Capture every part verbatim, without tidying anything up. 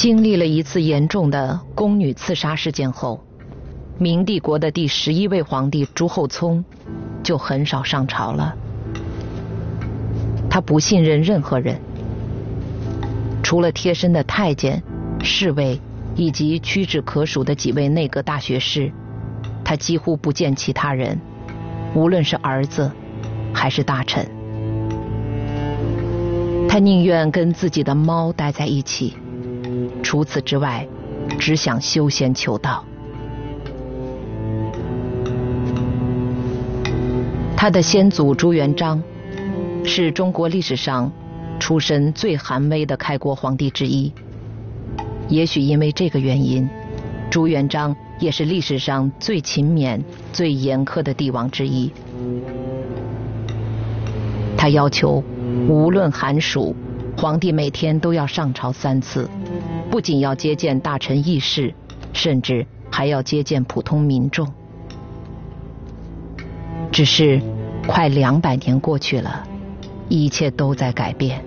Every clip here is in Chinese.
经历了一次严重的宫女刺杀事件后，明帝国的第十一位皇帝朱厚熜就很少上朝了。他不信任任何人，除了贴身的太监、侍卫以及屈指可数的几位内阁大学士，他几乎不见其他人，无论是儿子还是大臣。他宁愿跟自己的猫待在一起，除此之外，只想修仙求道。他的先祖朱元璋是中国历史上出身最寒微的开国皇帝之一。也许因为这个原因，朱元璋也是历史上最勤勉、最严苛的帝王之一。他要求无论寒暑，皇帝每天都要上朝三次，不仅要接见大臣议事，甚至还要接见普通民众。只是快两百年过去了，一切都在改变。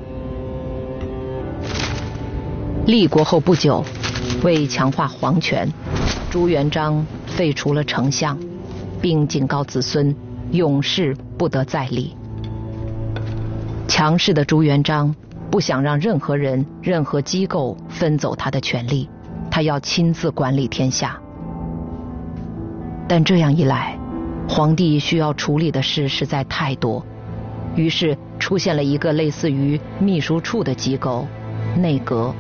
立国后不久，为强化皇权，朱元璋废除了丞相，并警告子孙永世不得再立。强势的朱元璋不想让任何人、任何机构分走他的权力，他要亲自管理天下。但这样一来，皇帝需要处理的事实在太多，于是出现了一个类似于秘书处的机构——内阁。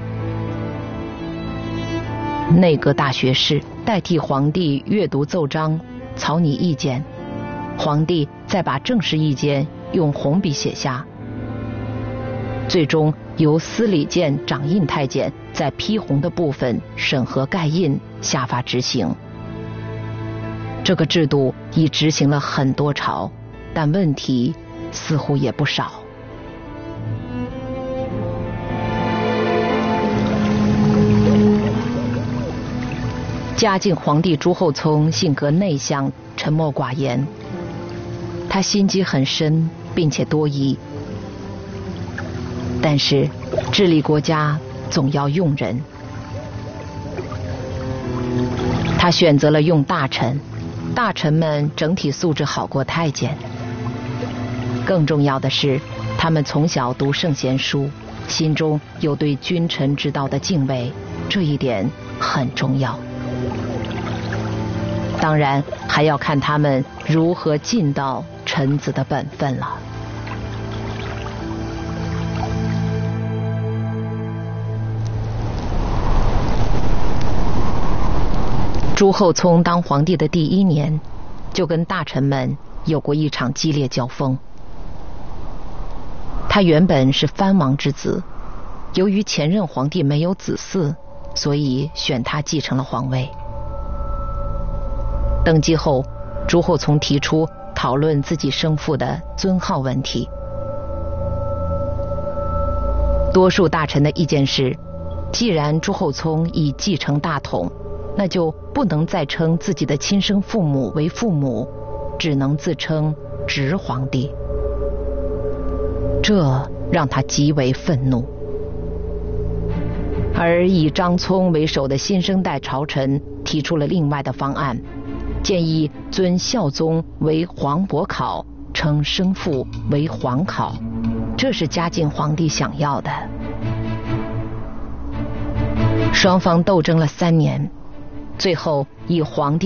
内阁大学士代替皇帝阅读奏章、草拟意见，皇帝再把正式意见用红笔写下，最终由司礼监掌印太监在批红的部分审核盖印，下发执行。这个制度已执行了很多朝，但问题似乎也不少。嘉靖皇帝朱厚熜性格内向、沉默寡言，他心机很深，并且多疑。但是治理国家总要用人，他选择了用大臣，大臣们整体素质好过太监。更重要的是，他们从小读圣贤书，心中有对君臣之道的敬畏，这一点很重要。当然，还要看他们如何尽到臣子的本分了。朱厚熜当皇帝的第一年，就跟大臣们有过一场激烈交锋。他原本是藩王之子，由于前任皇帝没有子嗣，所以选他继承了皇位。登基后，朱厚熜提出讨论自己生父的尊号问题。多数大臣的意见是，既然朱厚熜已继承大统，那就不能再称自己的亲生父母为父母，只能自称直皇帝。这让他极为愤怒。而以张聪为首的新生代朝臣提出了另外的方案，建议尊孝宗为皇伯考，称生父为皇考，这是嘉靖皇帝想要的。双方斗争了三年，最后以皇帝